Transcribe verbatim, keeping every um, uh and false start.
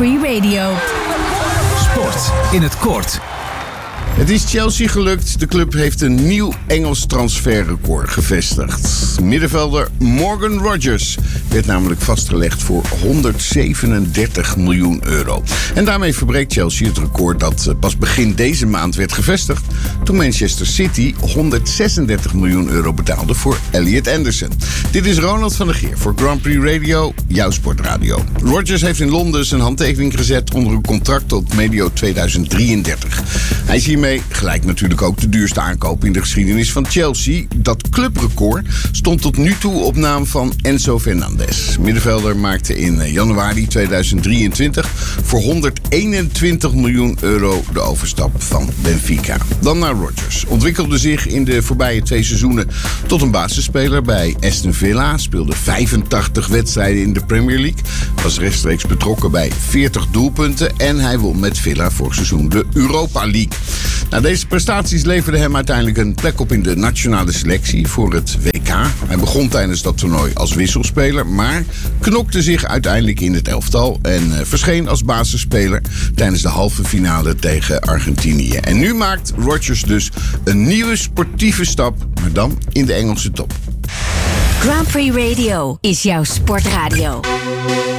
Free Radio. Sport in het kort. Het is Chelsea gelukt. De club heeft een nieuw Engels transferrecord gevestigd. Middenvelder Morgan Rogers werd namelijk vastgelegd voor honderdzevenendertig miljoen euro. En daarmee verbreekt Chelsea het record dat pas begin deze maand werd gevestigd, toen Manchester City honderdzesendertig miljoen euro betaalde voor Elliot Anderson. Dit is Ronald van der Geer voor Grand Prix Radio, jouw sportradio. Rogers heeft in Londen zijn handtekening gezet onder een contract tot medio tweeduizend drieëndertig. Hij is hiermee gelijk natuurlijk ook de duurste aankoop in de geschiedenis van Chelsea. Dat clubrecord stond tot nu toe op naam van Enzo Fernandez. Middenvelder maakte in januari tweeduizend drieëntwintig voor honderdeenentwintig miljoen euro de overstap van Benfica. Dan naar Rogers. Ontwikkelde zich in de voorbije twee seizoenen tot een basisspeler bij Aston Villa. Speelde vijfentachtig wedstrijden in de Premier League. Was rechtstreeks betrokken bij veertig doelpunten. En hij won met Villa vorig seizoen de Europa League. Nou, deze prestaties leverden hem uiteindelijk een plek op in de nationale selectie voor het W K. Hij begon tijdens dat toernooi als wisselspeler, maar knokte zich uiteindelijk in het elftal en uh, verscheen als basisspeler tijdens de halve finale tegen Argentinië. En nu maakt Rogers dus een nieuwe sportieve stap, maar dan in de Engelse top. Grand Prix Radio is jouw sportradio.